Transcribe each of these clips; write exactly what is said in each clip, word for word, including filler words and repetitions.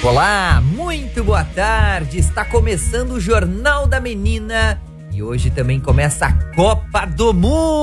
Olá, muito boa tarde, está começando o Jornal da Menina e hoje também começa a Copa do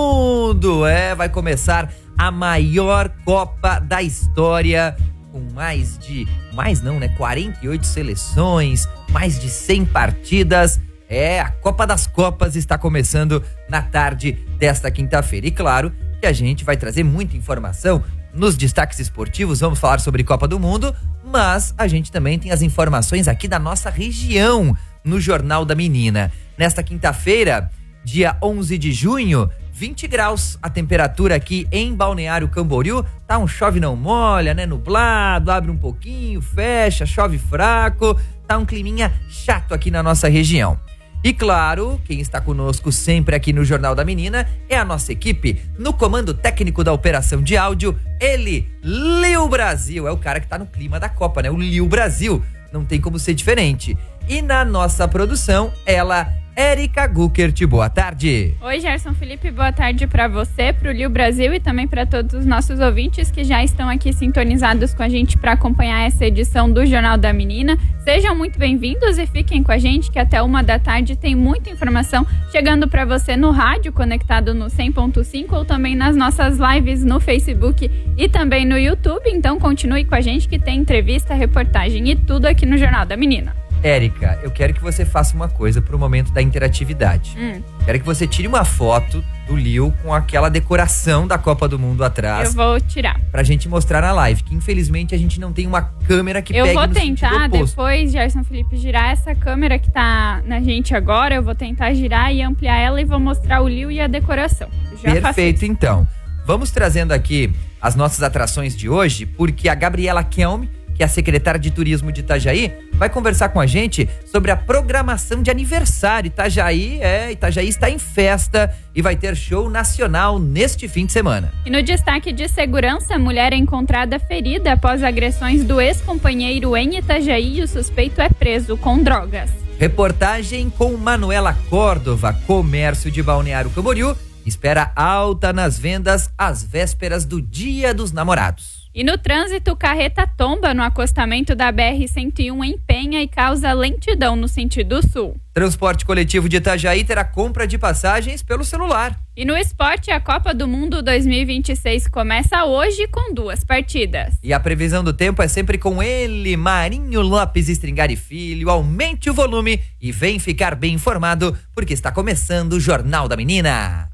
Mundo, é, vai começar a maior Copa da história, com mais de, mais não, né, quarenta e oito seleções, mais de cem partidas, é, a Copa das Copas está começando na tarde desta quinta-feira e claro que a gente vai trazer muita informação nos destaques esportivos, vamos falar sobre Copa do Mundo, mas a gente também tem as informações aqui da nossa região no Jornal da Menina. Nesta quinta-feira, dia onze de junho, vinte graus a temperatura aqui em Balneário Camboriú. Tá um chove não molha, né? Nublado, abre um pouquinho, fecha, chove fraco. Tá um climinha chato aqui na nossa região. E claro, quem está conosco sempre aqui no Jornal da Menina é a nossa equipe. No comando técnico da operação de áudio, ele, Liu Brasil. É o cara que tá no clima da Copa, né? O Liu Brasil. Não tem como ser diferente. E na nossa produção, ela, Érica Guckert. Boa tarde. Oi, Gerson Felipe. Boa tarde para você, pro Liu Brasil e também para todos os nossos ouvintes que já estão aqui sintonizados com a gente para acompanhar essa edição do Jornal da Menina. Sejam muito bem-vindos e fiquem com a gente que até uma da tarde tem muita informação chegando para você no rádio, conectado no cem ponto cinco ou também nas nossas lives no Facebook e também no YouTube. Então continue com a gente que tem entrevista, reportagem e tudo aqui no Jornal da Menina. Érica, eu quero que você faça uma coisa pro momento da interatividade. Hum. Quero que você tire uma foto do Liu com aquela decoração da Copa do Mundo atrás. Eu vou tirar. Pra gente mostrar na live, que infelizmente a gente não tem uma câmera que eu pegue no sentido oposto. Eu vou tentar depois, Gerson Felipe, girar essa câmera que tá na gente agora. Eu vou tentar girar e ampliar ela e vou mostrar o Liu e a decoração. Já Perfeito, então. Vamos trazendo aqui as nossas atrações de hoje, porque a Gabriela Kelme, que é a secretária de Turismo de Itajaí, vai conversar com a gente sobre a programação de aniversário. Itajaí, é, Itajaí está em festa e vai ter show nacional neste fim de semana. E no destaque de segurança, mulher é encontrada ferida após agressões do ex-companheiro em Itajaí e o suspeito é preso com drogas. Reportagem com Manuela Córdova, comércio de Balneário Camboriú, espera alta nas vendas às vésperas do Dia dos Namorados. E no trânsito, carreta tomba no acostamento da B R cento e um em Penha e causa lentidão no sentido sul. Transporte coletivo de Itajaí terá compra de passagens pelo celular. E no esporte, a Copa do Mundo dois mil e vinte e seis começa hoje com duas partidas. E a previsão do tempo é sempre com ele, Marinho Lopes Stringari Filho. Aumente o volume e vem ficar bem informado, porque está começando o Jornal da Menina.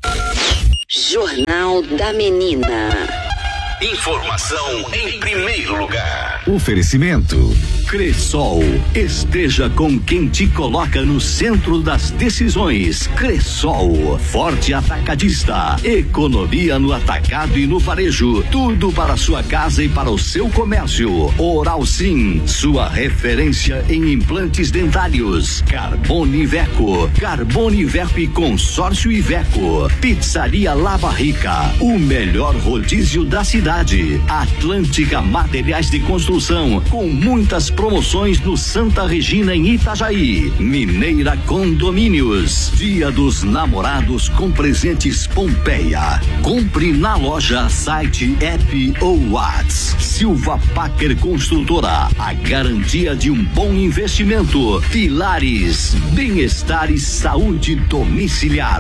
Jornal da Menina. Informação em primeiro lugar. Oferecimento Cressol. Esteja com quem te coloca no centro das decisões. Cressol, forte atacadista. Economia no atacado e no varejo. Tudo para sua casa e para o seu comércio. Oral Sim, sua referência em implantes dentários. Carbone Iveco. Carbone Iveco e Consórcio Iveco. Pizzaria Lava Rica. O melhor rodízio da cidade. Atlântica Materiais de Construção, com muitas promoções no Santa Regina em Itajaí. Mineira Condomínios, Dia dos Namorados com presentes Pompeia. Compre na loja, site, app ou WhatsApp. Silva Packer Construtora, a garantia de um bom investimento. Pilares, bem-estar e saúde domiciliar.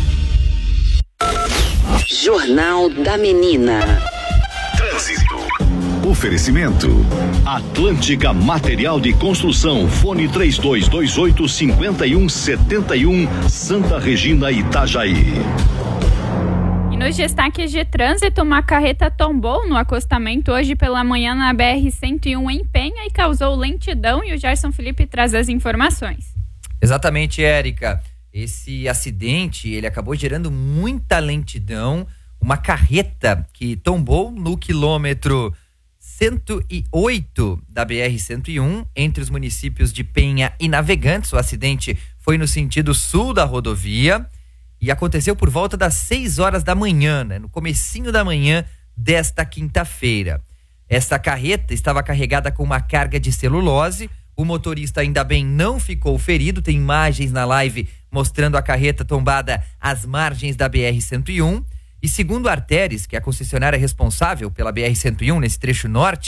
Jornal da Menina. Trânsito. Oferecimento Atlântica Material de Construção, fone três dois dois oito, cinco um sete um, Santa Regina, Itajaí. E nos destaques de trânsito, uma carreta tombou no acostamento hoje pela manhã na B R cento e um em Penha e causou lentidão, e o Gerson Felipe traz as informações. Exatamente, Érica. Esse acidente, ele acabou gerando muita lentidão. Uma carreta que tombou no quilômetro cento e oito da B R cento e um, entre os municípios de Penha e Navegantes. O acidente foi no sentido sul da rodovia e aconteceu por volta das seis horas da manhã, né? No comecinho da manhã desta quinta-feira. Esta carreta estava carregada com uma carga de celulose. O motorista, ainda bem, não ficou ferido. Tem imagens na live mostrando a carreta tombada às margens da B R cento e um. E segundo a Arteres, que é a concessionária responsável pela B R cento e um nesse trecho norte,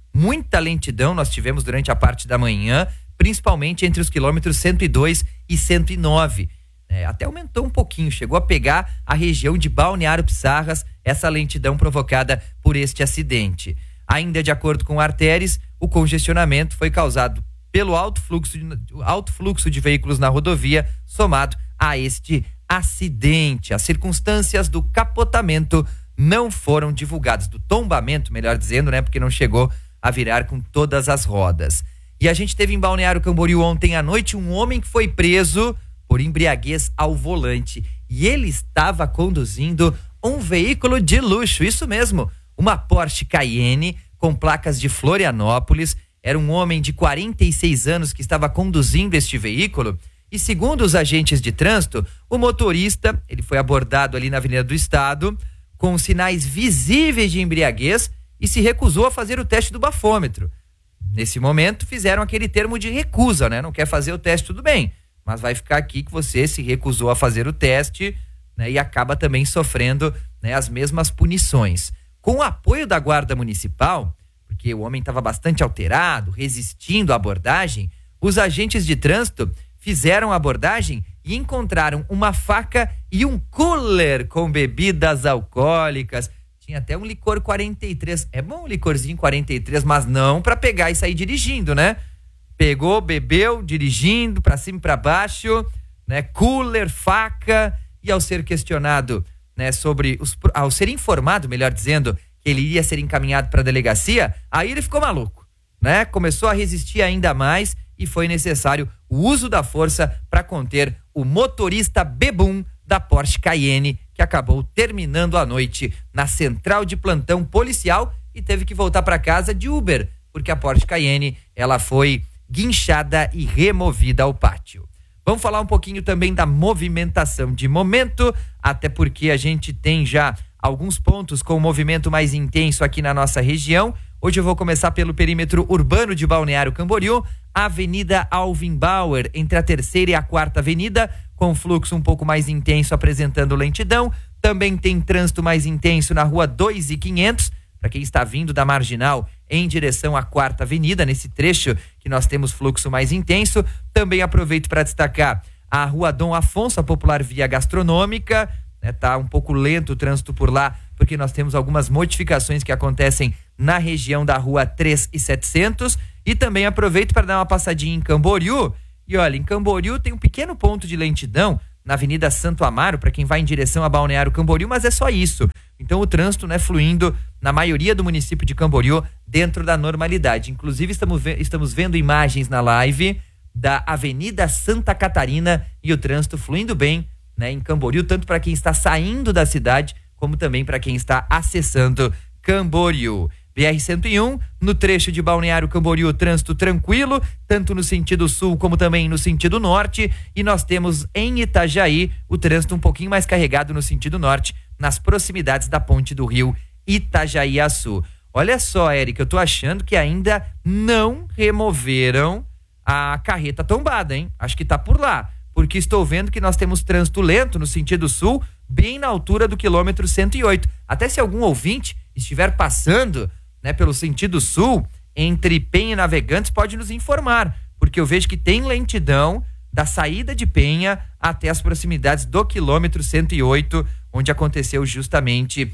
Muita lentidão nós tivemos durante a parte da manhã, principalmente entre os quilômetros cento e dois e cento e nove. É, até aumentou um pouquinho, chegou a pegar a região de Balneário Pissarras, essa lentidão provocada por este acidente. Ainda de acordo com o Arteres, o congestionamento foi causado pelo alto fluxo de, alto fluxo de veículos na rodovia, somado a este acidente. As circunstâncias do capotamento não foram divulgadas, do tombamento, melhor dizendo, né? Porque não chegou a virar com todas as rodas. E a gente teve em Balneário Camboriú ontem à noite um homem que foi preso por embriaguez ao volante. E ele estava conduzindo um veículo de luxo, isso mesmo, uma Porsche Cayenne com placas de Florianópolis. Era um homem de quarenta e seis anos que estava conduzindo este veículo. E segundo os agentes de trânsito, o motorista, ele foi abordado ali na Avenida do Estado com sinais visíveis de embriaguez e se recusou a fazer o teste do bafômetro. Nesse momento, fizeram aquele termo de recusa, né? Não quer fazer o teste, tudo bem, mas vai ficar aqui que você se recusou a fazer o teste, né? E acaba também sofrendo, né, as mesmas punições. Com o apoio da Guarda Municipal, porque o homem estava bastante alterado, resistindo à abordagem, os agentes de trânsito fizeram a abordagem e encontraram uma faca e um cooler com bebidas alcoólicas. Tinha até um licor quarenta e três. É bom um licorzinho quarenta e três, mas não para pegar e sair dirigindo, né? Pegou, bebeu, dirigindo para cima e para baixo, né? Cooler, faca. E ao ser questionado, né, sobre os, ao ser informado, melhor dizendo, que ele iria ser encaminhado para a delegacia, aí ele ficou maluco, né? Começou a resistir ainda mais e foi necessário o uso da força para conter o motorista bebum da Porsche Cayenne, que acabou terminando a noite na central de plantão policial e teve que voltar para casa de Uber, porque a Porsche Cayenne, ela foi guinchada e removida ao pátio. Vamos falar um pouquinho também da movimentação de momento, até porque a gente tem já alguns pontos com movimento mais intenso aqui na nossa região. Hoje eu vou começar pelo perímetro urbano de Balneário Camboriú, Avenida Alvin Bauer, entre a terceira e a quarta avenida, com fluxo um pouco mais intenso apresentando lentidão. Também tem trânsito mais intenso na rua dois e quinhentos, para quem está vindo da Marginal em direção à quarta avenida, nesse trecho que nós temos fluxo mais intenso. Também aproveito para destacar a rua Dom Afonso, a popular via gastronômica, né? Tá um pouco lento o trânsito por lá, porque nós temos algumas modificações que acontecem na região da rua três e setecentos. E também aproveito para dar uma passadinha em Camboriú. E olha, em Camboriú tem um pequeno ponto de lentidão na Avenida Santo Amaro, para quem vai em direção a Balneário Camboriú, mas é só isso. Então o trânsito, né, fluindo na maioria do município de Camboriú dentro da normalidade. Inclusive estamos, ve- estamos vendo imagens na live da Avenida Santa Catarina e o trânsito fluindo bem, né, em Camboriú, tanto para quem está saindo da cidade, como também para quem está acessando Camboriú. B R cento e um, no trecho de Balneário Camboriú, trânsito tranquilo, tanto no sentido sul como também no sentido norte. E nós temos em Itajaí o trânsito um pouquinho mais carregado no sentido norte, nas proximidades da ponte do rio Itajaí-Açu. Olha só, Érica, eu tô achando que ainda não removeram a carreta tombada, hein? Acho que tá por lá, porque estou vendo que nós temos trânsito lento no sentido sul, bem na altura do quilômetro cento e oito. Até se algum ouvinte estiver passando, né, pelo sentido sul, entre Penha e Navegantes, pode nos informar, porque eu vejo que tem lentidão da saída de Penha até as proximidades do quilômetro cento e oito, onde aconteceu justamente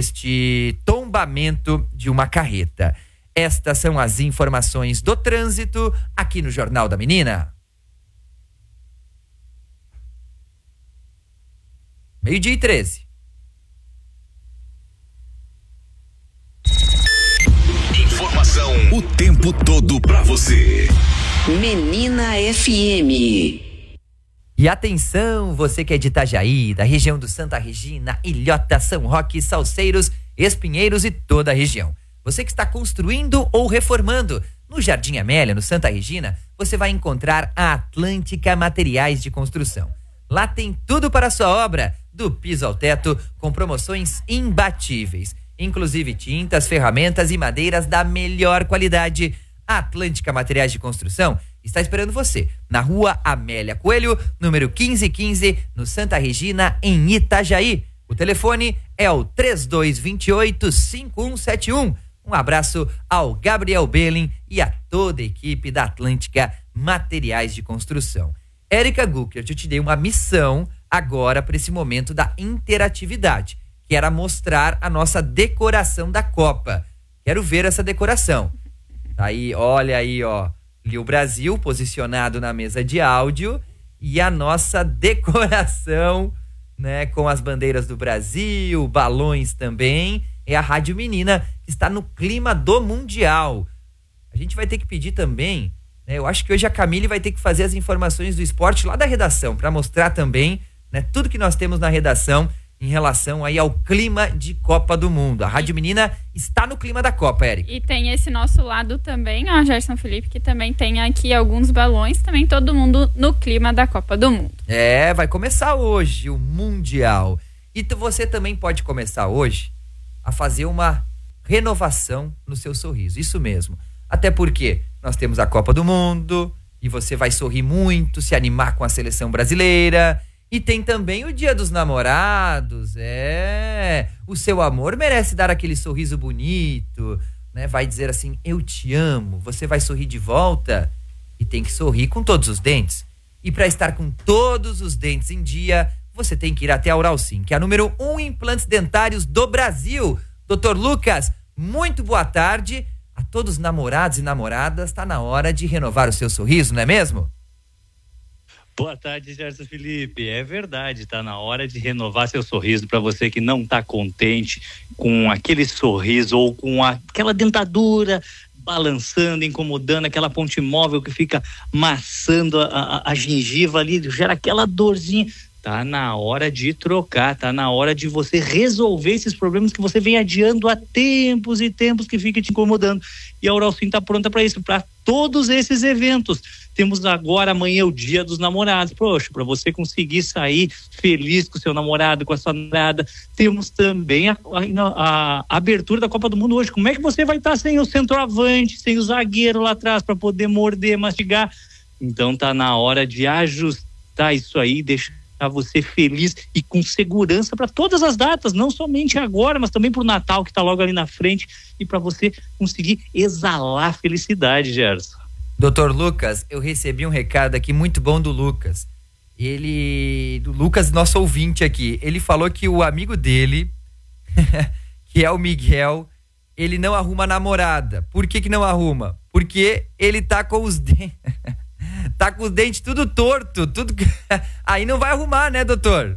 este tombamento de uma carreta. Estas são as informações do trânsito aqui no Jornal da Menina. Meio-dia e treze. Informação o tempo todo pra você. Menina F M. E atenção, você que é de Itajaí, da região do Santa Regina, Ilhota, São Roque, Salceiros, Espinheiros e toda a região. Você que está construindo ou reformando. No Jardim Amélia, no Santa Regina, você vai encontrar a Atlântica Materiais de Construção. Lá tem tudo para a sua obra, do piso ao teto, com promoções imbatíveis. Inclusive tintas, ferramentas e madeiras da melhor qualidade. A Atlântica Materiais de Construção está esperando você na rua Amélia Coelho, número quinze quinze, no Santa Regina, em Itajaí. O telefone é o três dois dois oito, cinco um sete um. Um abraço ao Gabriel Belling e a toda a equipe da Atlântica Materiais de Construção. Érica Guckert, eu te dei uma missão agora para esse momento da interatividade, que era mostrar a nossa decoração da Copa. Quero ver essa decoração. Tá aí, olha aí, ó, Liu Brasil posicionado na mesa de áudio e a nossa decoração, né, com as bandeiras do Brasil, balões também. É a Rádio Menina, que está no clima do Mundial. A gente vai ter que pedir também, né, eu acho que hoje a Camille vai ter que fazer as informações do esporte lá da redação, para mostrar também, né, tudo que nós temos na redação em relação aí ao clima de Copa do Mundo. A Rádio Menina está no clima da Copa, Érica. E tem esse nosso lado também, ó, Gerson Felipe, que também tem aqui alguns balões, também todo mundo no clima da Copa do Mundo. É, vai começar hoje o Mundial. E você também pode começar hoje a fazer uma renovação no seu sorriso. Isso mesmo. Até porque nós temos a Copa do Mundo e você vai sorrir muito, se animar com a seleção brasileira. E tem também o Dia dos Namorados, é. O seu amor merece dar aquele sorriso bonito, né? Vai dizer assim, eu te amo, você vai sorrir de volta e tem que sorrir com todos os dentes. E para estar com todos os dentes em dia, você tem que ir até a Oral Sim, que é a número um em implantes dentários do Brasil. doutor Lucas, muito boa tarde. A todos os namorados e namoradas, está na hora de renovar o seu sorriso, não é mesmo? Boa tarde, Gerson Felipe. É verdade, tá na hora de renovar seu sorriso. Para você que não tá contente com aquele sorriso ou com aquela dentadura balançando, incomodando, aquela ponte móvel que fica maçando a, a, a gengiva ali, gera aquela dorzinha. Tá na hora de trocar, tá na hora de você resolver esses problemas que você vem adiando há tempos e tempos que fica te incomodando. E a Oral Sim tá pronta para isso, para todos esses eventos. Temos agora, amanhã, o Dia dos Namorados. Poxa, para você conseguir sair feliz com o seu namorado, com a sua namorada. Temos também a, a, a abertura da Copa do Mundo hoje. Como é que você vai estar sem o centroavante, sem o zagueiro lá atrás para poder morder, mastigar? Então tá na hora de ajustar isso aí, deixar você feliz e com segurança para todas as datas, não somente agora, mas também para o Natal que está logo ali na frente e para você conseguir exalar felicidade, Gerson. doutor Lucas, eu recebi um recado aqui muito bom do Lucas. Ele, do Lucas, nosso ouvinte aqui, ele falou que o amigo dele, que é o Miguel, ele não arruma namorada. Por que que não arruma? Porque ele tá com os dentes... Tá com os dentes tudo torto, tudo. Aí não vai arrumar, né, doutor?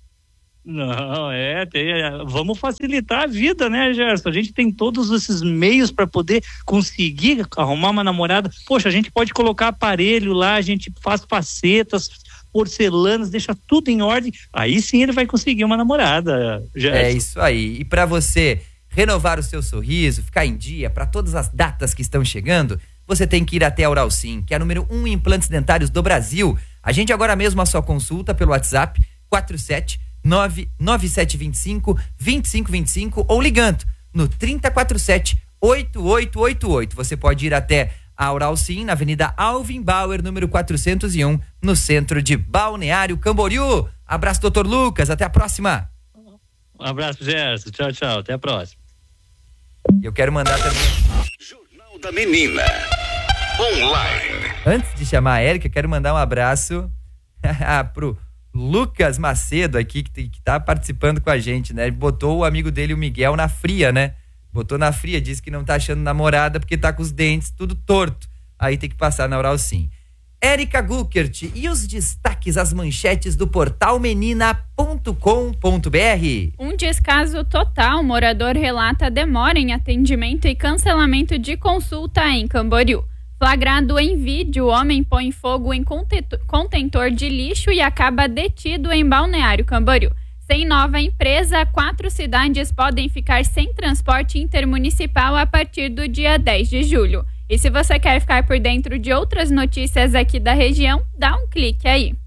Não, é, tem, vamos facilitar a vida, né, Gerson? A gente tem todos esses meios para poder conseguir arrumar uma namorada. Poxa, a gente pode colocar aparelho lá, a gente faz facetas, porcelanas, deixa tudo em ordem. Aí sim ele vai conseguir uma namorada, Gerson. É isso aí. E para você renovar o seu sorriso, ficar em dia para todas as datas que estão chegando, você tem que ir até a Oral Sim, que é a número um em implantes dentários do Brasil. Agende agora mesmo a sua consulta pelo WhatsApp quatro sete nove nove sete dois cinco dois cinco dois cinco ou ligando no trinta, quarenta e sete, oitenta e oito oitenta e oito. Você pode ir até a Oral Sim, na Avenida Alvin Bauer, número quatrocentos e um, no centro de Balneário Camboriú. Abraço, doutor Lucas. Até a próxima. Um abraço, Gerson. Tchau, tchau. Até a próxima. Eu quero mandar também... Jornal da Menina. Online. Antes de chamar a Érica, quero mandar um abraço pro Lucas Macedo aqui, que, que tá participando com a gente, né? Ele botou o amigo dele, o Miguel, na fria, né? Botou na fria, disse que não tá achando namorada porque tá com os dentes tudo torto. Aí tem que passar na Oral Sim. Érica Guckert, e os destaques, as manchetes do portal menina ponto com ponto b r. Um descaso total, morador relata demora em atendimento e cancelamento de consulta em Camboriú. Flagrado em vídeo, o homem põe fogo em contentor de lixo e acaba detido em Balneário Camboriú. Sem nova empresa, quatro cidades podem ficar sem transporte intermunicipal a partir do dia dez de julho. E se você quer ficar por dentro de outras notícias aqui da região, dá um clique aí.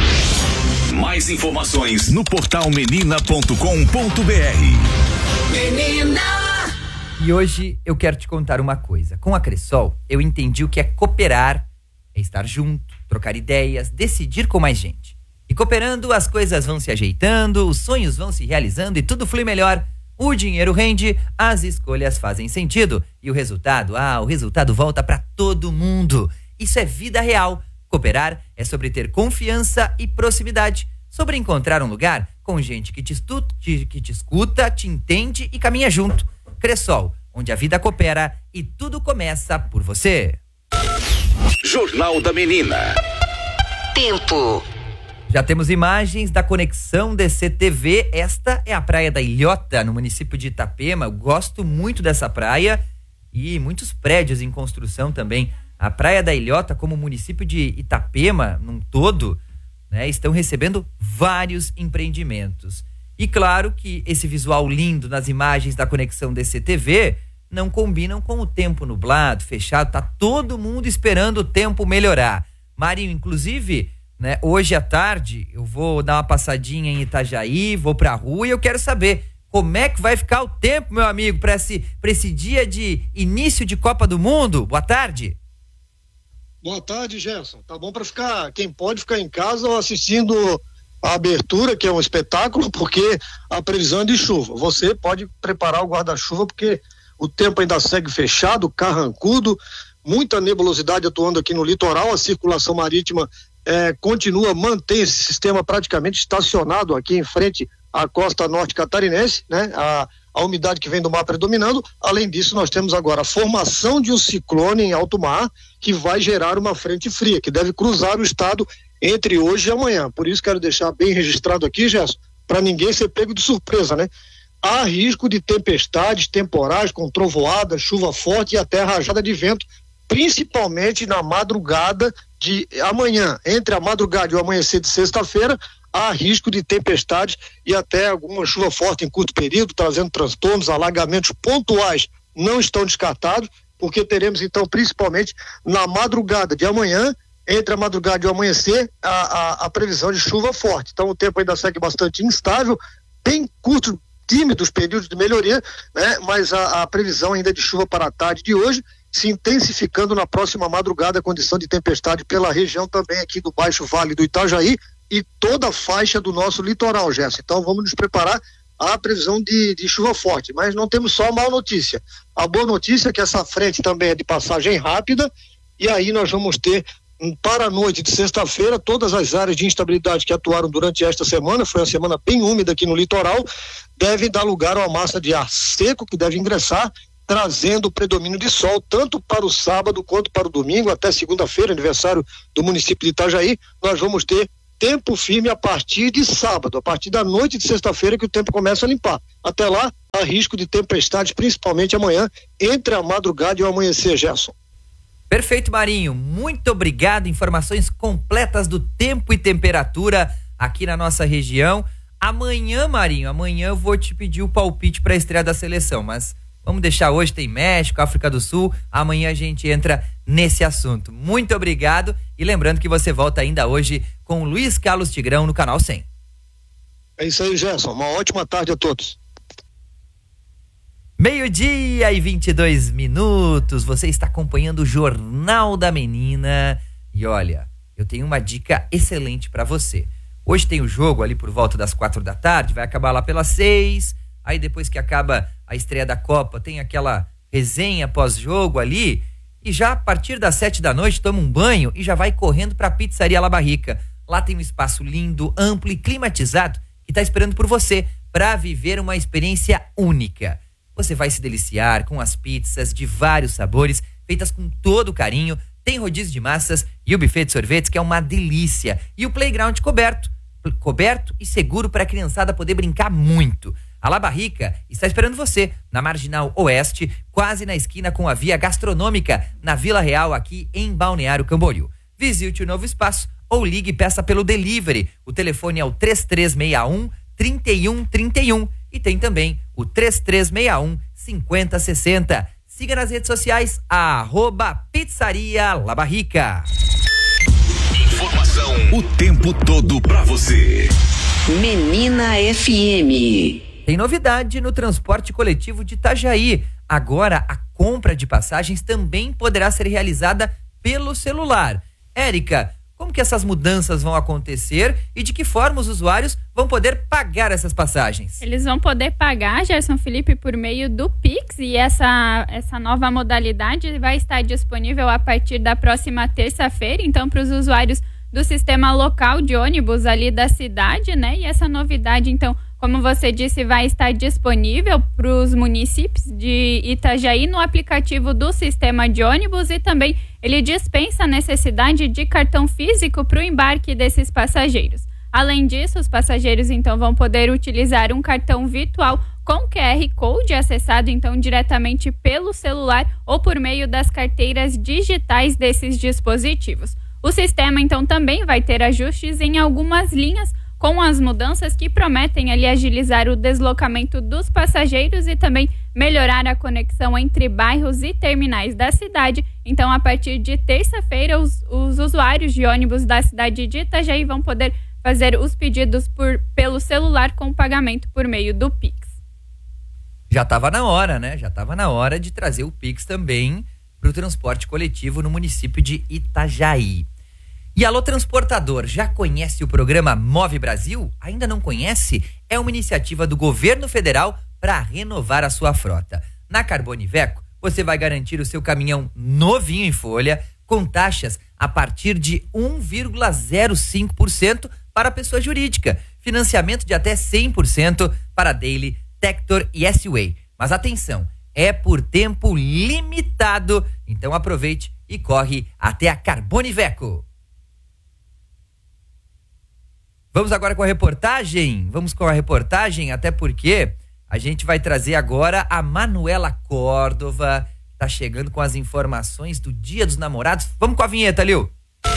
Mais informações no portal menina ponto com ponto b r. Menina! E hoje eu quero te contar uma coisa. Com a Cressol, eu entendi o que é cooperar, é estar junto, trocar ideias, decidir com mais gente. E cooperando, as coisas vão se ajeitando, os sonhos vão se realizando e tudo flui melhor. O dinheiro rende, as escolhas fazem sentido e o resultado, ah, o resultado volta para todo mundo. Isso é vida real. Cooperar é sobre ter confiança e proximidade, sobre encontrar um lugar com gente que te, estu- te, que te escuta, te entende e caminha junto. Cressol, onde a vida coopera e tudo começa por você. Jornal da Menina. Tempo. Já temos imagens da conexão D C T V. Esta é a Praia da Ilhota, no município de Itapema. Eu gosto muito dessa praia e muitos prédios em construção também. A Praia da Ilhota, como município de Itapema, num todo, né, estão recebendo vários empreendimentos. E claro que esse visual lindo nas imagens da conexão D C T V não combinam com o tempo nublado, fechado. Tá todo mundo esperando o tempo melhorar. Marinho, inclusive, né, hoje à tarde eu vou dar uma passadinha em Itajaí, vou pra rua e eu quero saber como é que vai ficar o tempo, meu amigo, para esse, para esse dia de início de Copa do Mundo. Boa tarde. Boa tarde, Gerson. Tá bom para ficar, quem pode ficar em casa assistindo a abertura, que é um espetáculo, porque a previsão é de chuva. Você pode preparar o guarda-chuva, porque o tempo ainda segue fechado, carrancudo, muita nebulosidade atuando aqui no litoral, a circulação marítima eh, continua, mantém esse sistema praticamente estacionado aqui em frente à costa norte catarinense, né? A, a umidade que vem do mar predominando. Além disso, nós temos agora a formação de um ciclone em alto mar, que vai gerar uma frente fria, que deve cruzar o estado entre hoje e amanhã. Por isso quero deixar bem registrado aqui, Gerson, para ninguém ser pego de surpresa, né? Há risco de tempestades temporais com trovoada, chuva forte e até rajada de vento, principalmente na madrugada de amanhã. Entre a madrugada e o amanhecer de sexta-feira, há risco de tempestades e até alguma chuva forte em curto período, trazendo transtornos, alagamentos pontuais não estão descartados, porque teremos então principalmente na madrugada de amanhã, entre a madrugada e o amanhecer, a, a, a previsão de chuva forte. Então o tempo ainda segue bastante instável, bem curto, tímidos períodos de melhoria, né? Mas a, a previsão ainda é de chuva para a tarde de hoje, se intensificando na próxima madrugada a condição de tempestade pela região também aqui do Baixo Vale do Itajaí e toda a faixa do nosso litoral, Gerson. Então vamos nos preparar à previsão de, de chuva forte, mas não temos só a má notícia. A boa notícia é que essa frente também é de passagem rápida e aí nós vamos ter para a noite de sexta-feira todas as áreas de instabilidade que atuaram durante esta semana, foi uma semana bem úmida aqui no litoral, devem dar lugar a uma massa de ar seco que deve ingressar, trazendo o predomínio de sol tanto para o sábado quanto para o domingo, até segunda-feira, aniversário do município de Itajaí. Nós vamos ter tempo firme a partir de sábado, a partir da noite de sexta-feira que o tempo começa a limpar. Até lá, há risco de tempestades, principalmente amanhã, entre a madrugada e o amanhecer, Gerson. Perfeito, Marinho. Muito obrigado. Informações completas do tempo e temperatura aqui na nossa região. Amanhã, Marinho, amanhã eu vou te pedir o palpite para a estreia da seleção, mas vamos deixar hoje, tem México, África do Sul, amanhã a gente entra nesse assunto. Muito obrigado e lembrando que você volta ainda hoje com o Luiz Carlos Tigrão no Canal cem. É isso aí, Gerson. Uma ótima tarde a todos. Meio-dia e vinte e dois minutos, você está acompanhando o Jornal da Menina e olha, eu tenho uma dica excelente para você. Hoje tem o jogo ali por volta das quatro da tarde, vai acabar lá pelas seis, aí depois que acaba a estreia da Copa, tem aquela resenha pós-jogo ali, e já a partir das sete da noite toma um banho e já vai correndo para a Pizzaria La Barrica. Lá tem um espaço lindo, amplo e climatizado que está esperando por você para viver uma experiência única. Você vai se deliciar com as pizzas de vários sabores, feitas com todo carinho, tem rodízio de massas e o buffet de sorvetes que é uma delícia. E o playground coberto, coberto e seguro para a criançada poder brincar muito. A La Barrica está esperando você na Marginal Oeste, quase na esquina com a Via Gastronômica, na Vila Real, aqui em Balneário Camboriú. Visite o novo espaço ou ligue e peça pelo delivery. O telefone é o três três seis um, três um três um e tem também o três três seis um, cinco zero seis zero. Siga nas redes sociais, arroba Pizzaria La Barrica. Informação o tempo todo pra você. Menina F M. Tem novidade no transporte coletivo de Itajaí. Agora a compra de passagens também poderá ser realizada pelo celular. Érica, como Como que essas mudanças vão acontecer e de que forma os usuários vão poder pagar essas passagens? Eles vão poder pagar, Gerson Felipe, por meio do Pix, e essa, essa nova modalidade vai estar disponível a partir da próxima terça-feira, então para os usuários do sistema local de ônibus ali da cidade, né? E essa novidade, então, como você disse, vai estar disponível para os municípios de Itajaí no aplicativo do sistema de ônibus, e também ele dispensa a necessidade de cartão físico para o embarque desses passageiros. Além disso, os passageiros então vão poder utilizar um cartão virtual com Q R Code acessado então diretamente pelo celular ou por meio das carteiras digitais desses dispositivos. O sistema então também vai ter ajustes em algumas linhas, com as mudanças que prometem ali agilizar o deslocamento dos passageiros e também melhorar a conexão entre bairros e terminais da cidade. Então, a partir de terça-feira, os, os usuários de ônibus da cidade de Itajaí vão poder fazer os pedidos por, pelo celular com pagamento por meio do Pix. Já estava na hora, né? Já estava na hora de trazer o Pix também para o transporte coletivo no município de Itajaí. E alô, transportador, já conhece o programa Move Brasil? Ainda não conhece? É uma iniciativa do governo federal para renovar a sua frota. Na Carboniveco, você vai garantir o seu caminhão novinho em folha, com taxas a partir de um vírgula zero cinco por cento para a pessoa jurídica, financiamento de até cem por cento para Daily, Tector e S-Way. Mas atenção, é por tempo limitado, então aproveite e corre até a Carboniveco. Vamos agora com a reportagem? Vamos com a reportagem, até porque a gente vai trazer agora a Manuela Córdova, tá chegando com as informações do Dia dos Namorados. Vamos com a vinheta, Lil.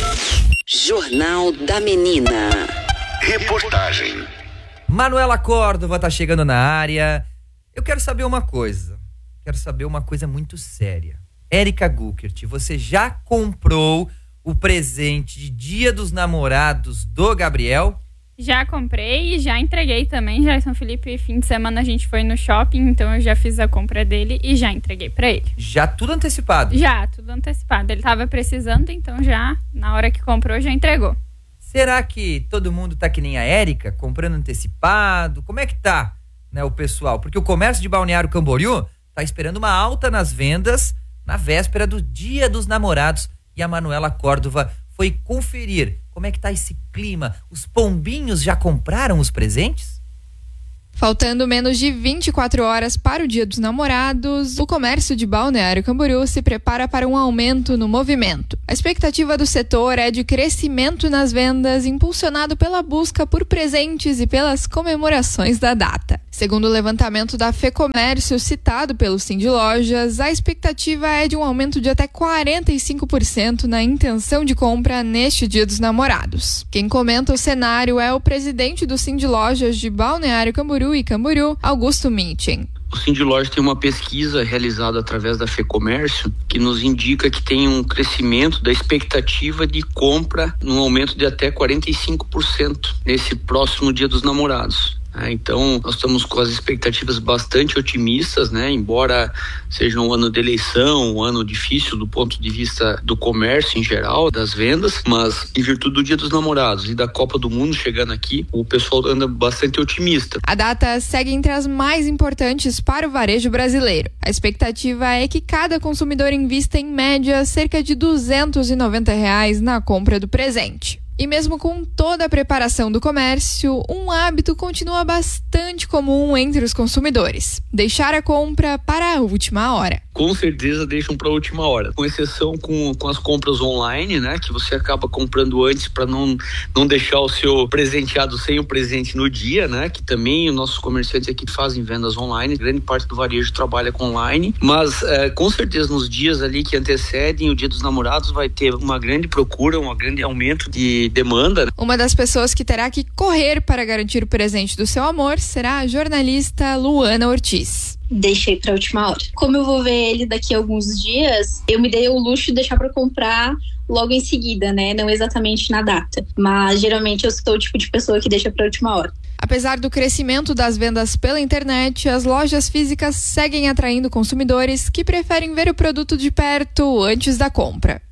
Jornal da Menina. Reportagem. Manuela Córdova tá chegando na área. Eu quero saber uma coisa. Quero saber uma coisa muito séria. Érica Guckert, você já comprou o presente de Dia dos Namorados do Gabriel? Já comprei e já entreguei também. Gerson Felipe, fim de semana a gente foi no shopping, então eu já fiz a compra dele e já entreguei pra ele. Já tudo antecipado? Já, tudo antecipado. Ele tava precisando, então já, na hora que comprou, já entregou. Será que todo mundo tá que nem a Érica, comprando antecipado? Como é que tá, né, o pessoal? Porque o comércio de Balneário Camboriú tá esperando uma alta nas vendas na véspera do Dia dos Namorados. E a Manuela Córdova foi conferir como é que tá esse clima. Os pombinhos já compraram os presentes? Faltando menos de vinte e quatro horas para o Dia dos Namorados, o comércio de Balneário Camboriú se prepara para um aumento no movimento. A expectativa do setor é de crescimento nas vendas, impulsionado pela busca por presentes e pelas comemorações da data. Segundo o levantamento da FEComércio citado pelo Cindy Lojas, a expectativa é de um aumento de até quarenta e cinco por cento na intenção de compra neste Dia dos Namorados. Quem comenta o cenário é o presidente do Cindy Lojas de Balneário Camboriú e Camboriú, Augusto Minchen. O Cindy Lojas tem uma pesquisa realizada através da FEComércio que nos indica que tem um crescimento da expectativa de compra num aumento de até quarenta e cinco por cento nesse próximo Dia dos Namorados. Então, nós estamos com as expectativas bastante otimistas, né? Embora seja um ano de eleição, um ano difícil do ponto de vista do comércio em geral, das vendas, mas em virtude do Dia dos Namorados e da Copa do Mundo chegando aqui, o pessoal anda bastante otimista. A data segue entre as mais importantes para o varejo brasileiro. A expectativa é que cada consumidor invista em média cerca de duzentos e noventa reais na compra do presente. E mesmo com toda a preparação do comércio, um hábito continua bastante comum entre os consumidores: deixar a compra para a última hora. Com certeza deixam para a última hora, com exceção com, com as compras online, né, que você acaba comprando antes para não, não deixar o seu presenteado sem o presente no dia, né, que também os nossos comerciantes aqui fazem vendas online, grande parte do varejo trabalha com online, mas é, com certeza nos dias ali que antecedem o Dia dos Namorados vai ter uma grande procura, um grande aumento de demanda. Uma das pessoas que terá que correr para garantir o presente do seu amor será a jornalista Luana Ortiz. Deixei pra última hora. Como eu vou ver ele daqui a alguns dias, eu me dei o luxo de deixar pra comprar logo em seguida, né? Não exatamente na data. Mas geralmente eu sou o tipo de pessoa que deixa pra última hora. Apesar do crescimento das vendas pela internet, as lojas físicas seguem atraindo consumidores que preferem ver o produto de perto antes da compra.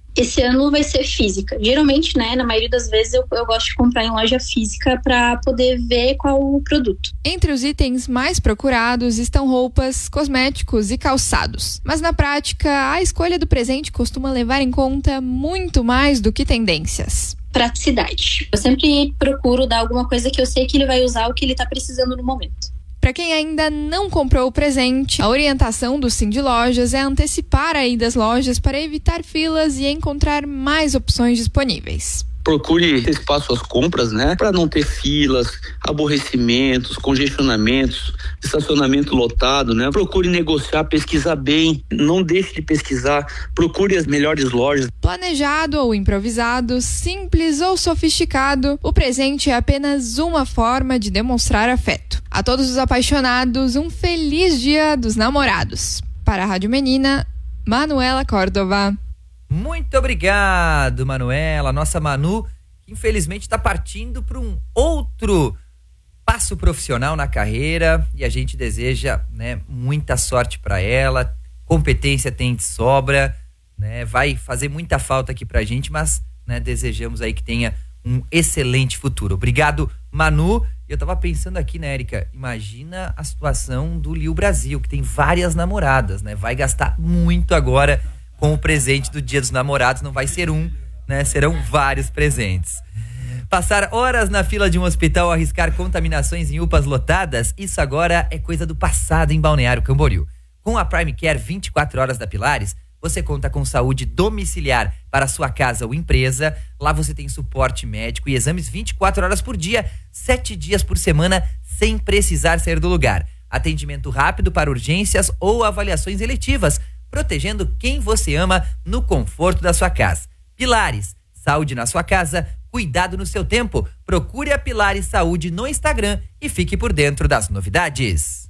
Esse ano vai ser física. Geralmente, né, na maioria das vezes eu, eu gosto de comprar em loja física para poder ver qual o produto. Entre os itens mais procurados estão roupas, cosméticos e calçados. Mas na prática, a escolha do presente costuma levar em conta muito mais do que tendências. Praticidade. Eu sempre procuro dar alguma coisa que eu sei que ele vai usar o que ele está precisando no momento. Para quem ainda não comprou o presente, a orientação do Cindy Lojas é antecipar a ida às lojas para evitar filas e encontrar mais opções disponíveis. Procure antecipar suas compras, né? Para não ter filas, aborrecimentos, congestionamentos, estacionamento lotado, né? Procure negociar, pesquisar bem, não deixe de pesquisar, procure as melhores lojas. Planejado ou improvisado, simples ou sofisticado, o presente é apenas uma forma de demonstrar afeto. A todos os apaixonados, um feliz Dia dos Namorados. Para a Rádio Menina, Manuela Córdova. Muito obrigado, Manuela. Nossa Manu, que infelizmente está partindo para um outro passo profissional na carreira e a gente deseja, né, muita sorte para ela. Competência tem de sobra, né? Vai fazer muita falta aqui pra gente, mas, né, desejamos aí que tenha um excelente futuro. Obrigado, Manu. Eu tava pensando aqui, né, Érica? Imagina a situação do Liu Brasil, que tem várias namoradas, né? Vai gastar muito agora com o presente do Dia dos Namorados. Não vai ser um, né? Serão vários presentes. Passar horas na fila de um hospital, arriscar contaminações em U P As lotadas, isso agora é coisa do passado em Balneário Camboriú. Com a Prime Care vinte e quatro horas da Pilares, você conta com saúde domiciliar para sua casa ou empresa. Lá você tem suporte médico e exames vinte e quatro horas por dia, sete dias por semana, sem precisar sair do lugar. Atendimento rápido para urgências ou avaliações eletivas, protegendo quem você ama no conforto da sua casa. Pilares, saúde na sua casa, cuidado no seu tempo. Procure a Pilares Saúde no Instagram e fique por dentro das novidades.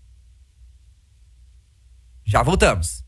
Já voltamos.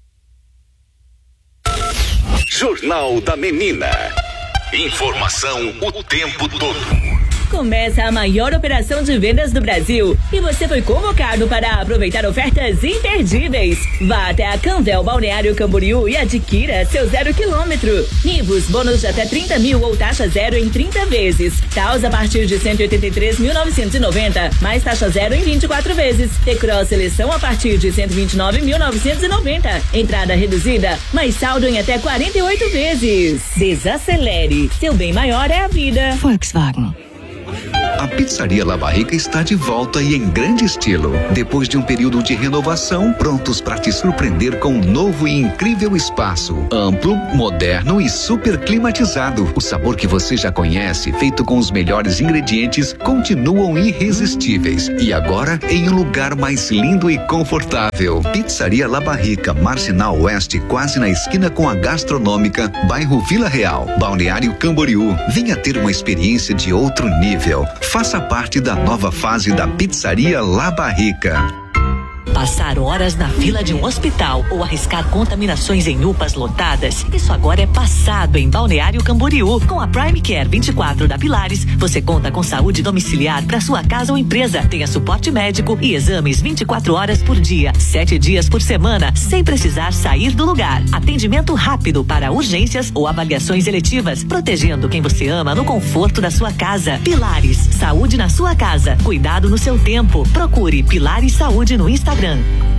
Jornal da Menina. Informação o tempo todo. Começa a maior operação de vendas do Brasil e você foi convocado para aproveitar ofertas imperdíveis. Vá até a Canvel Balneário Camboriú e adquira seu zero quilômetro. Nivus, bônus de até trinta mil ou taxa zero em trinta vezes. Taos a partir de cento e oitenta e três mil novecentos e noventa, mais taxa zero em vinte e quatro vezes. T-Cross seleção a partir de cento e vinte e nove mil novecentos e noventa. Entrada reduzida, mais saldo em até quarenta e oito vezes. Desacelere. Seu bem maior é a vida. Volkswagen. A Pizzaria La Barrica está de volta e em grande estilo. Depois de um período de renovação, prontos para te surpreender com um novo e incrível espaço. Amplo, moderno e super climatizado. O sabor que você já conhece, feito com os melhores ingredientes, continuam irresistíveis. E agora, em um lugar mais lindo e confortável. Pizzaria La Barrica, Marginal Oeste, quase na esquina com a Gastronômica, bairro Vila Real, Balneário Camboriú. Venha ter uma experiência de outro nível. Faça parte da nova fase da Pizzaria La Barrica. Passar horas na fila de um hospital ou arriscar contaminações em U P As lotadas, isso agora é passado em Balneário Camboriú. Com a Prime Care vinte e quatro da Pilares, você conta com saúde domiciliar para sua casa ou empresa. Tenha suporte médico e exames vinte e quatro horas por dia, sete dias por semana, sem precisar sair do lugar. Atendimento rápido para urgências ou avaliações eletivas, protegendo quem você ama no conforto da sua casa. Pilares, saúde na sua casa, cuidado no seu tempo. Procure Pilares Saúde no Instagram.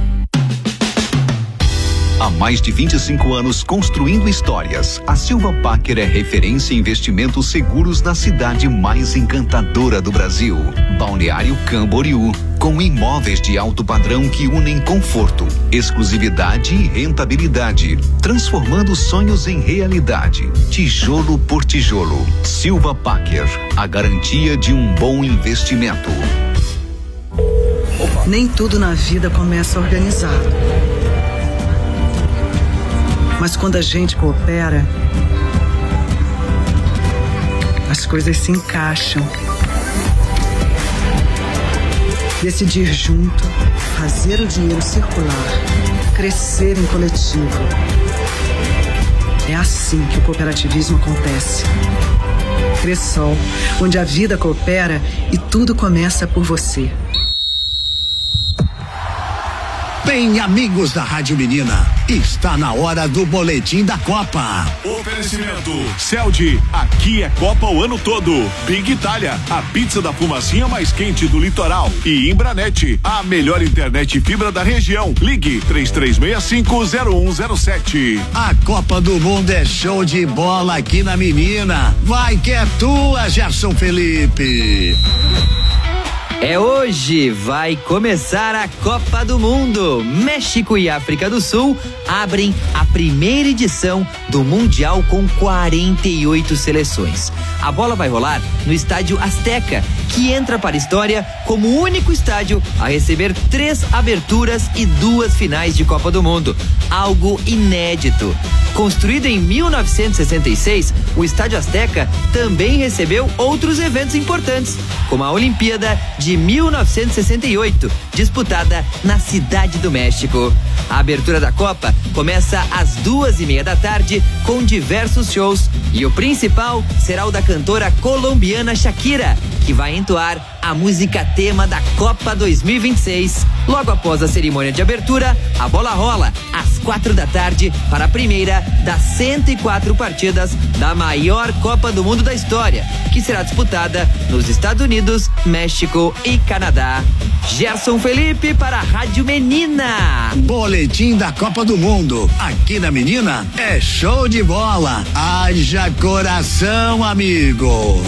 Há mais de vinte e cinco anos construindo histórias, a Silva Packer é referência em investimentos seguros na cidade mais encantadora do Brasil, Balneário Camboriú, com imóveis de alto padrão que unem conforto, exclusividade e rentabilidade, transformando sonhos em realidade, tijolo por tijolo. Silva Packer, a garantia de um bom investimento. Nem tudo na vida começa organizado. Mas quando a gente coopera, as coisas se encaixam. Decidir junto, fazer o dinheiro circular, crescer em coletivo. É assim que o cooperativismo acontece. Cressol, onde a vida coopera e tudo começa por você. Bem, amigos da Rádio Menina, Está na hora do boletim da Copa. Oferecimento Celdi, aqui é Copa o ano todo. Big Itália, a pizza da fumacinha mais quente do litoral. E Imbranet, a melhor internet fibra da região. Ligue três três seis cinco zero um zero sete. A Copa do Mundo é show de bola aqui na Menina. Vai que é tua, Gerson Felipe. É hoje, vai começar a Copa do Mundo. México e África do Sul abrem a primeira edição do Mundial com quarenta e oito seleções. A bola vai rolar no Estádio Azteca, que entra para a história como o único estádio a receber três aberturas e duas finais de Copa do Mundo. Algo inédito. Construído em mil novecentos e sessenta e seis, o Estádio Azteca também recebeu outros eventos importantes, como a Olimpíada de mil novecentos e sessenta e oito, disputada na Cidade do México. A abertura da Copa começa às duas e meia da tarde com diversos shows, e o principal será o da cantora colombiana Shakira, que vai entoar a música tema da Copa dois mil e vinte e seis. Logo após a cerimônia de abertura, a bola rola às quatro da tarde para a primeira das cento e quatro partidas da maior Copa do Mundo da história, que será disputada nos Estados Unidos, México e Canadá. Gerson Felipe para a Rádio Menina. Boletim da Copa do Mundo. Aqui na Menina é show de bola. Haja coração, amigo.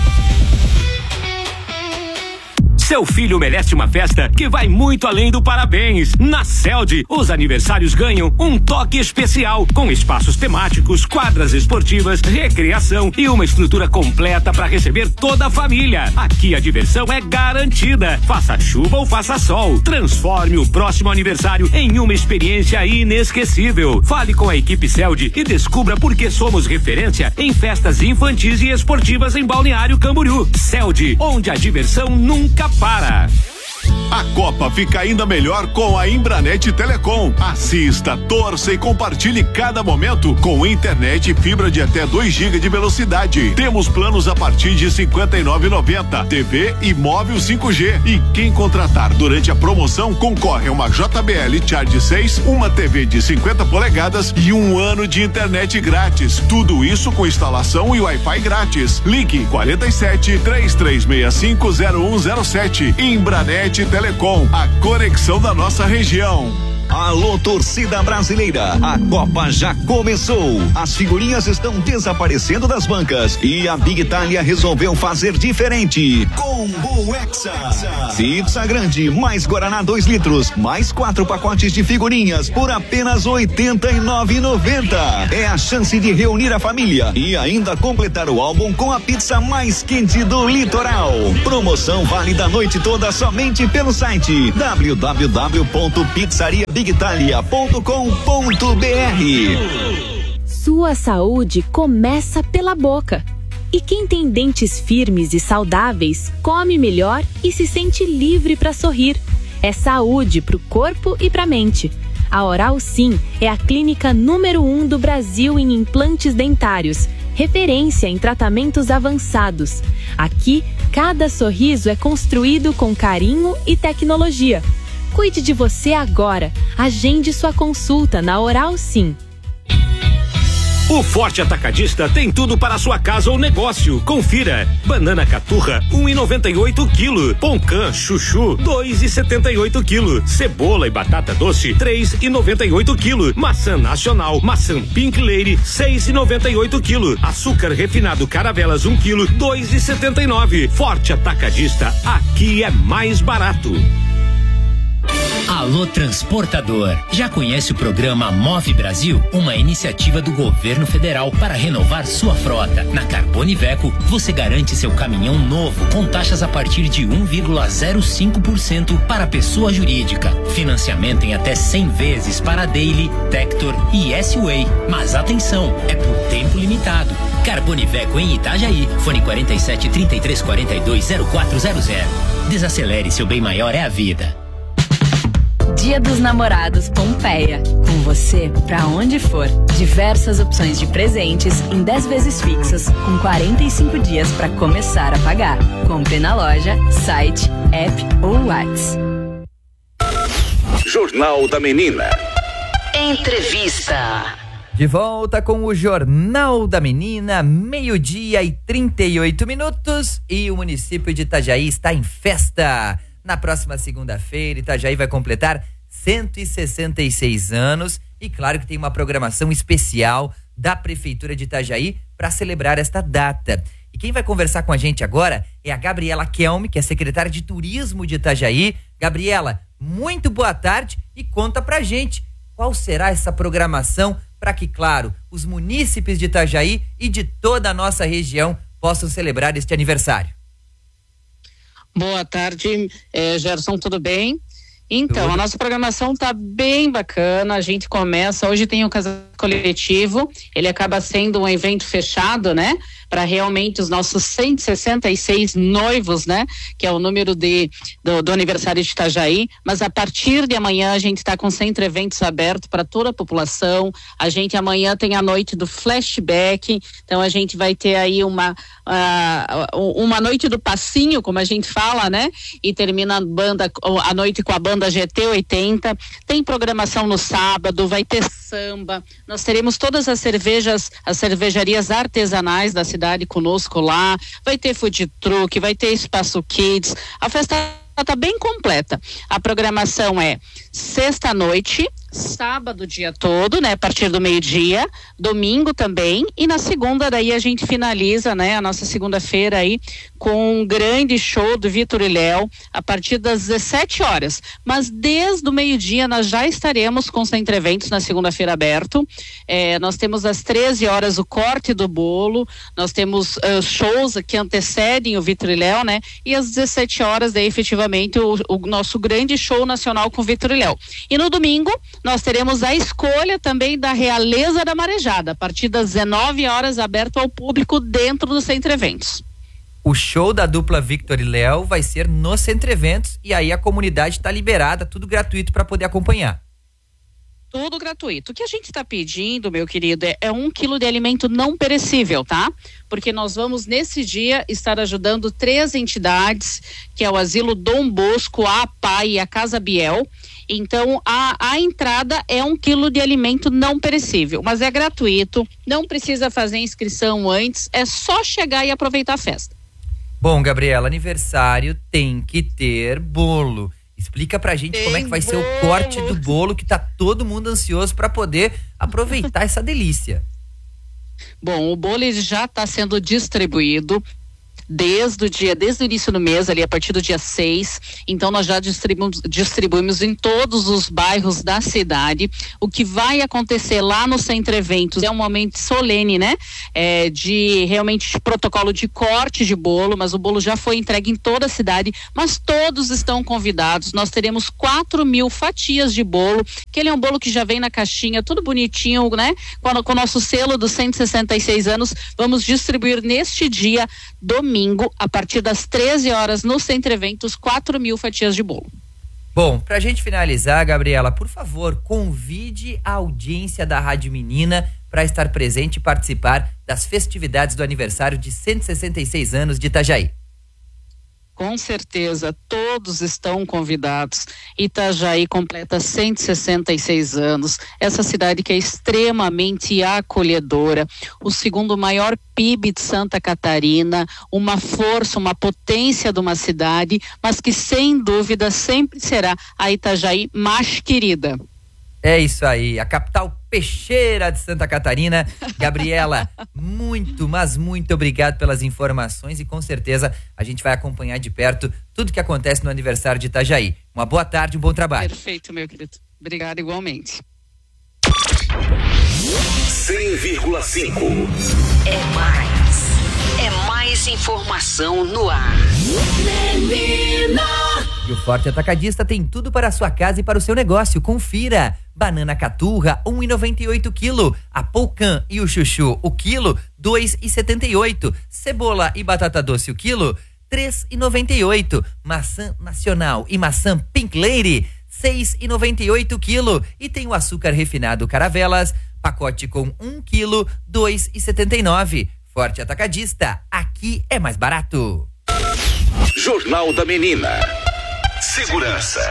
Seu filho merece uma festa que vai muito além do parabéns. Na Celdi, os aniversários ganham um toque especial, com espaços temáticos, quadras esportivas, recreação e uma estrutura completa para receber toda a família. Aqui a diversão é garantida. Faça chuva ou faça sol, transforme o próximo aniversário em uma experiência inesquecível. Fale com a equipe Celdi e descubra por que somos referência em festas infantis e esportivas em Balneário Camboriú. Celdi, onde a diversão nunca para. A Copa fica ainda melhor com a Imbranet Telecom. Assista, torça e compartilhe cada momento com internet e fibra de até dois gigas de velocidade. Temos planos a partir de cinquenta e nove reais e noventa centavos, T V e móvel cinco G. E quem contratar durante a promoção concorre a uma J B L Charge seis, uma T V de cinquenta polegadas e um ano de internet grátis. Tudo isso com instalação e Wi-Fi grátis. Ligue quarenta e sete, três três seis cinco zero um zero sete. Imbranet Telecom, a conexão da nossa região. Alô, torcida brasileira, a Copa já começou. As figurinhas estão desaparecendo das bancas e a Big Itália resolveu fazer diferente. Combo Hexa. Pizza grande, mais Guaraná dois litros, mais quatro pacotes de figurinhas por apenas oitenta e nove reais e noventa centavos. É a chance de reunir a família e ainda completar o álbum com a pizza mais quente do litoral. Promoção válida a noite toda somente pelo site w w w ponto pizzaria big italia ponto com ponto b r. Sua saúde começa pela boca. E quem tem dentes firmes e saudáveis, come melhor e se sente livre para sorrir. É saúde para o corpo e para a mente. A Oral Sim é a clínica número um do Brasil em implantes dentários, referência em tratamentos avançados. Aqui, cada sorriso é construído com carinho e tecnologia. Cuide de você agora. Agende sua consulta na Oral Sim. O Forte Atacadista tem tudo para sua casa ou negócio. Confira: banana caturra um real e noventa e oito quilo, poncã chuchu dois reais e setenta e oito quilo, cebola e batata doce três reais e noventa e oito quilo, maçã nacional, maçã Pink Lady seis reais e noventa e oito quilo, açúcar refinado Caravelas um quilo dois reais e setenta e nove. Forte Atacadista, aqui é mais barato. Alô transportador, já conhece o programa Move Brasil? Uma iniciativa do governo federal para renovar sua frota. Na Carbone Veco, você garante seu caminhão novo com taxas a partir de um vírgula zero cinco por cento para pessoa jurídica. Financiamento em até cem vezes para Daily, Tector e S-Way. Mas atenção, é por tempo limitado. Carbone Veco em Itajaí, fone quarenta e sete, trinta e três, quarenta e dois, zero quatro zero zero. Desacelere, seu bem maior é a vida. Dia dos Namorados Pompeia. Com você pra onde for. Diversas opções de presentes em dez vezes fixas, com quarenta e cinco dias para começar a pagar. Compre na loja, site, app ou WhatsApp. Jornal da Menina. Entrevista. De volta com o Jornal da Menina, meio-dia e trinta e oito minutos, e o município de Itajaí está em festa. Na próxima segunda-feira, Itajaí vai completar cento e sessenta e seis anos e claro que tem uma programação especial da Prefeitura de Itajaí para celebrar esta data. E quem vai conversar com a gente agora é a Gabriela Kelme, que é secretária de Turismo de Itajaí. Gabriela, muito boa tarde e conta pra gente qual será essa programação para que, claro, os munícipes de Itajaí e de toda a nossa região possam celebrar este aniversário. Boa tarde, eh, Gerson, tudo bem? Então, tudo. A nossa programação tá bem bacana, a gente começa, hoje tem o casamento coletivo, ele acaba sendo um evento fechado, né? Para realmente os nossos cento e sessenta e seis noivos, né? Que é o número de, do, do aniversário de Itajaí, mas a partir de amanhã a gente está com centro eventos aberto para toda a população. A gente amanhã tem a noite do flashback, então a gente vai ter aí uma, uh, uma noite do passinho, como a gente fala, né? E termina a banda, a noite com a banda G T oitenta, tem programação no sábado, vai ter samba, nós teremos todas as cervejas, as cervejarias artesanais da cidade conosco lá, vai ter food truck, vai ter espaço kids, a festa está bem completa. A programação é sexta-noite, sábado o dia todo, né, a partir do meio-dia, domingo também, e na segunda daí a gente finaliza, né, a nossa segunda-feira aí com um grande show do Vitor e Léo a partir das dezessete horas, mas desde o meio-dia nós já estaremos com os centro eventos na segunda-feira aberto. É, nós temos às treze horas o corte do bolo, nós temos uh, shows que antecedem o Vitor e Léo, né, e às dezessete horas daí efetivamente o, o nosso grande show nacional com o Vitor e Léo. E no domingo nós teremos a escolha também da Realeza da Marejada, a partir das dezenove horas, aberto ao público dentro do Centro Eventos. O show da dupla Victor e Léo vai ser no Centro Eventos e aí a comunidade está liberada, tudo gratuito para poder acompanhar. Tudo gratuito. O que a gente está pedindo, meu querido, é, é um quilo de alimento não perecível, tá? Porque nós vamos, nesse dia, estar ajudando três entidades, que é o Asilo Dom Bosco, a APAI e a Casa Biel. Então, a, a entrada é um quilo de alimento não perecível, mas é gratuito, não precisa fazer inscrição antes, é só chegar e aproveitar a festa. Bom, Gabriela, aniversário tem que ter bolo. Explica pra gente tem como é que vai bolo. ser o corte do bolo, que tá todo mundo ansioso para poder aproveitar essa delícia. Bom, o bolo ele já está sendo distribuído desde o dia, desde o início do mês, ali a partir do dia seis, então nós já distribuímos, distribuímos em todos os bairros da cidade. O que vai acontecer lá no Centro Eventos é um momento solene, né? É, de realmente protocolo de corte de bolo, mas o bolo já foi entregue em toda a cidade, mas todos estão convidados. Nós teremos quatro mil fatias de bolo, que ele é um bolo que já vem na caixinha, tudo bonitinho, né? Com, com o nosso selo dos cento e sessenta e seis anos, vamos distribuir neste dia, domingo, a partir das treze horas, no Centro Eventos, quatro mil fatias de bolo. Bom, pra gente finalizar, Gabriela, por favor, convide a audiência da Rádio Menina para estar presente e participar das festividades do aniversário de cento e sessenta e seis anos de Itajaí. Com certeza, todos estão convidados. Itajaí completa cento e sessenta e seis anos. Essa cidade que é extremamente acolhedora, o segundo maior P I B de Santa Catarina, uma força, uma potência de uma cidade, mas que sem dúvida sempre será a Itajaí mais querida. É isso aí, a capital peixeira de Santa Catarina. Gabriela, muito, mas muito obrigado pelas informações e com certeza a gente vai acompanhar de perto tudo que acontece no aniversário de Itajaí. Uma boa tarde, um bom trabalho. Perfeito, meu querido. Obrigado igualmente. cem vírgula cinco. É mais. É mais informação no ar. Menina. E o Forte Atacadista tem tudo para a sua casa e para o seu negócio. Confira. Banana caturra, um real e noventa e oito centavos quilo. A Polcan e o chuchu, o quilo, dois reais e setenta e oito centavos. Cebola e batata doce, o quilo, três reais e noventa e oito centavos. Maçã nacional e maçã Pink Lady, seis reais e noventa e oito centavos quilo. E tem o açúcar refinado Caravelas, pacote com um quilo, dois reais e setenta e nove centavos. Forte Atacadista, aqui é mais barato. Jornal da Menina. Segurança.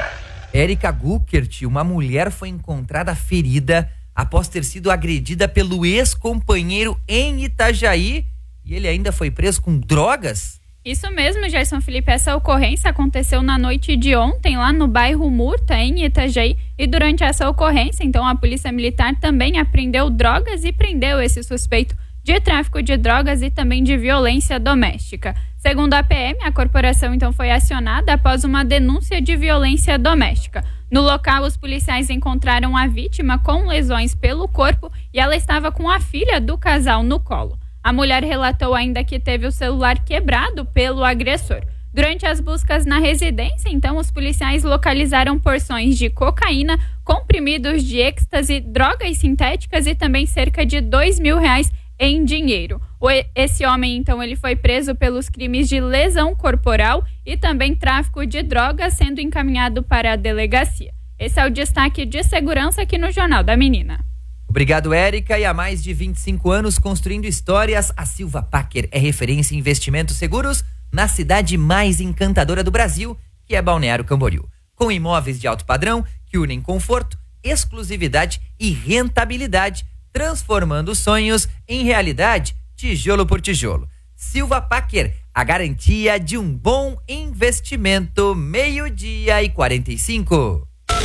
Érica Guckert, uma mulher foi encontrada ferida após ter sido agredida pelo ex-companheiro em Itajaí e ele ainda foi preso com drogas? Isso mesmo, Gerson Felipe. Essa ocorrência aconteceu na noite de ontem lá no bairro Murta, em Itajaí. E durante essa ocorrência, então, a Polícia Militar também apreendeu drogas e prendeu esse suspeito de tráfico de drogas e também de violência doméstica. Segundo a P M, a corporação então foi acionada após uma denúncia de violência doméstica. No local, os policiais encontraram a vítima com lesões pelo corpo e ela estava com a filha do casal no colo. A mulher relatou ainda que teve o celular quebrado pelo agressor. Durante as buscas na residência, então, os policiais localizaram porções de cocaína, comprimidos de êxtase, drogas sintéticas e também cerca de dois mil reais em dinheiro. Esse homem, então, ele foi preso pelos crimes de lesão corporal e também tráfico de drogas, sendo encaminhado para a delegacia. Esse é o destaque de segurança aqui no Jornal da Menina. Obrigado, Érica. E há mais de vinte e cinco anos construindo histórias, a Silva Packer é referência em investimentos seguros na cidade mais encantadora do Brasil, que é Balneário Camboriú. Com imóveis de alto padrão que unem conforto, exclusividade e rentabilidade, transformando sonhos em realidade, tijolo por tijolo. Silva Packer, a garantia de um bom investimento. Meio-dia e quarenta e cinco.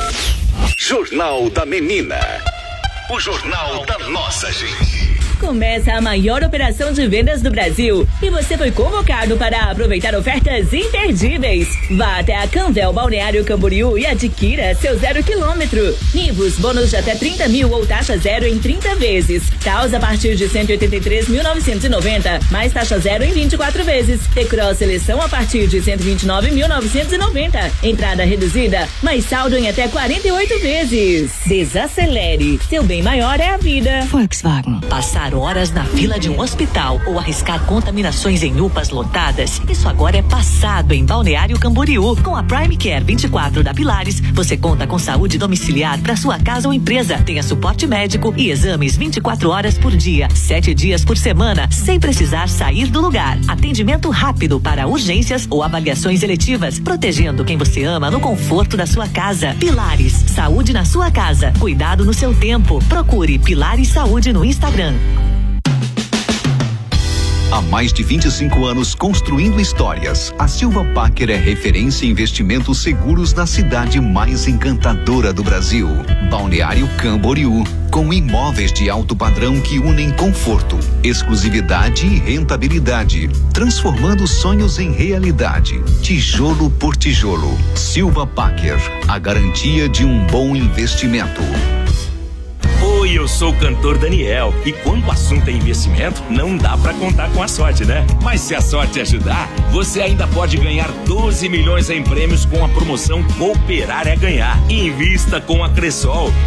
Jornal da Menina. O jornal da nossa gente. Começa a maior operação de vendas do Brasil e você foi convocado para aproveitar ofertas imperdíveis. Vá até a Canvel Balneário Camboriú e adquira seu zero quilômetro. Nivus, bônus de até trinta mil ou taxa zero em trinta vezes. Taos a partir de cento e oitenta e três mil novecentos e noventa, mais taxa zero em vinte e quatro vezes. E-Cross Seleção a partir de cento e vinte e nove mil novecentos e noventa. Entrada reduzida, mais saldo em até quarenta e oito vezes. Desacelere. Seu bem maior é a vida. Volkswagen. Passar horas na fila de um hospital ou arriscar contaminações em U P As lotadas, isso agora é passado em Balneário Camboriú. Com a Prime Care vinte e quatro da Pilares, você conta com saúde domiciliar para sua casa ou empresa. Tenha suporte médico e exames vinte e quatro horas por dia, sete dias por semana, sem precisar sair do lugar. Atendimento rápido para urgências ou avaliações eletivas, protegendo quem você ama no conforto da sua casa. Pilares, saúde na sua casa, cuidado no seu tempo. Procure Pilares Saúde no Instagram. Há mais de vinte e cinco anos construindo histórias, a Silva Packer é referência em investimentos seguros na cidade mais encantadora do Brasil, Balneário Camboriú, com imóveis de alto padrão que unem conforto, exclusividade e rentabilidade, transformando sonhos em realidade, tijolo por tijolo. Silva Packer, a garantia de um bom investimento. Oi, eu sou o cantor Daniel e quando o assunto é investimento, não dá pra contar com a sorte, né? Mas se a sorte ajudar, você ainda pode ganhar doze milhões em prêmios com a promoção Cooperar é Ganhar. Invista com a Cressol.